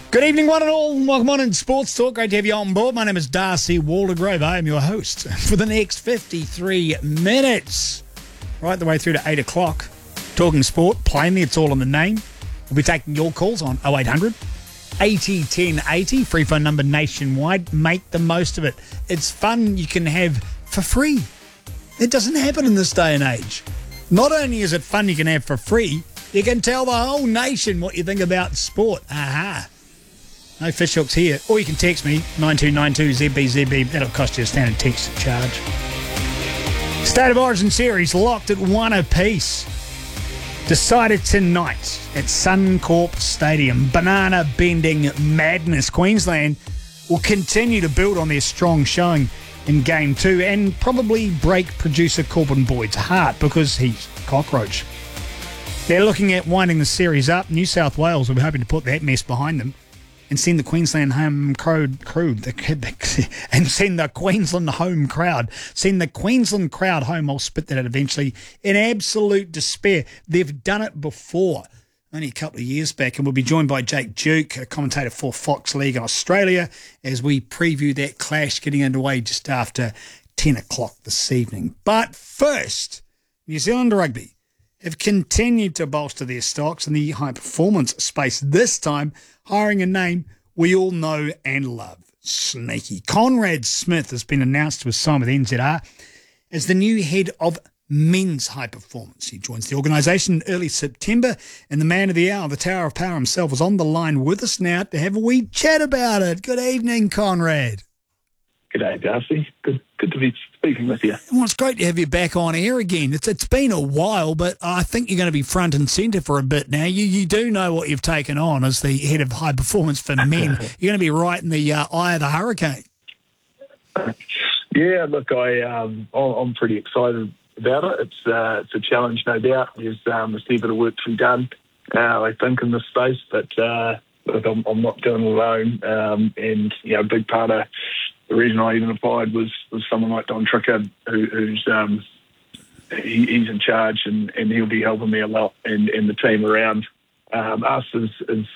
Good evening, one and all. Welcome on in Sports Talk. Great to have you on board. My name is Darcy Waldegrove. I am your host for the next 53 minutes, right the way through to 8 o'clock. Talking sport, plainly, it's all in the name. We'll be taking your calls on 0800 80 10 80, free phone number nationwide. Make the most of it. It's fun you can have for free. It doesn't happen in this day and age. Not only is it fun you can have for free, you can tell the whole nation what you think about sport. Aha. No fish hooks here. Or you can text me, 9292ZBZB. That'll cost you a standard text charge. State of Origin series locked at 1 apiece. Decided tonight at Suncorp Stadium. Banana bending madness. Queensland will continue to build on their strong showing in Game 2 and probably break producer Corbin Boyd's heart because he's cockroach. They're looking at winding the series up. New South Wales will be hoping to put that mess behind them and send the Queensland home crowd, send the Queensland crowd home. I'll spit that out eventually. In absolute despair. They've done it before, only a couple of years back, and we'll be joined by Jake Duke, a commentator for Fox League in Australia, as we preview that clash getting underway just after 10 o'clock this evening. But first, New Zealand Rugby have continued to bolster their stocks in the high-performance space, this time hiring a name we all know and love, sneaky. Conrad Smith has been announced to sign with NZR as the new head of men's high performance. He joins the organisation in early September, and the man of the hour, the Tower of Power himself, is on the line with us now to have a wee chat about it. Good evening, Conrad. G'day, Darcy. Good to be speaking with you. Well, it's great to have you back on air again. It's been a while, but I think you're going to be front and centre for a bit now. You do know what you've taken on as the head of high performance for men. You're going to be right in the eye of the hurricane. Yeah, look, I'm pretty excited about it. It's a challenge, no doubt. There's a fair bit of work to be done, I think, in this space. But look, I'm not doing it alone. And a big part of the reason I even applied was someone like Don Tricker, who's he's in charge and he'll be helping me a lot and the team around us is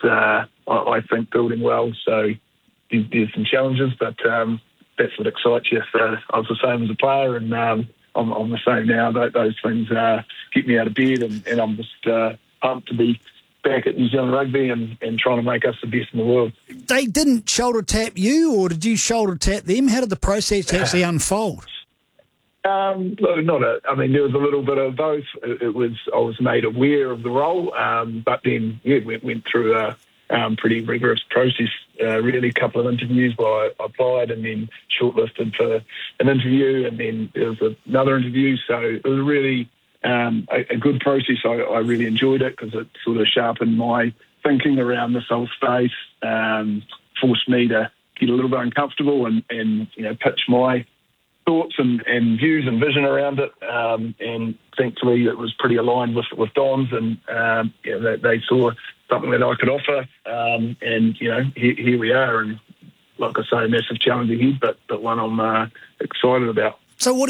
I think building well. So there's some challenges, but that's what excites you. So I was the same as a player, and I'm the same now. Those things keep me out of bed, and I'm just pumped to be back at New Zealand Rugby and trying to make us the best in the world. They didn't shoulder tap you, or did you shoulder tap them? How did the process actually unfold? There was a little bit of both. I was made aware of the role, but then we went through a pretty rigorous process. Really, a couple of interviews where I applied and then shortlisted for an interview, and then there was another interview. So it was really a good process. I really enjoyed it because it sort of sharpened my thinking around this whole space, forced me to get a little bit uncomfortable and pitch my thoughts and views and vision around it. And thankfully it was pretty aligned with Don's, and they saw something that I could offer. And here we are. And like I say, a massive challenge ahead, but one I'm excited about. So what